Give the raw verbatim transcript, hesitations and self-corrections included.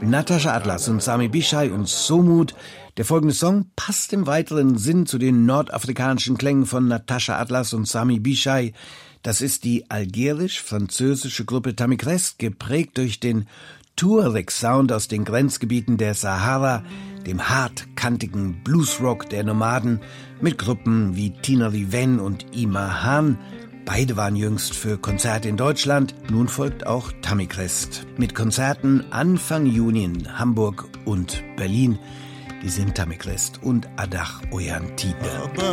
Natascha Atlas und Sami Bichai und Somut. Der folgende Song passt im weiteren Sinn zu den nordafrikanischen Klängen von Natascha Atlas und Sami Bichai. Das ist die algerisch-französische Gruppe Tamikres, geprägt durch den Tuareg-Sound aus den Grenzgebieten der Sahara, dem hartkantigen Bluesrock der Nomaden, mit Gruppen wie Tina Riven und Ima Hahn. Beide waren jüngst für Konzerte in Deutschland. Nun folgt auch Tamikres mit Konzerten Anfang Juni in Hamburg und Berlin. Die sind Tamikres und Adach Oyan Tipe.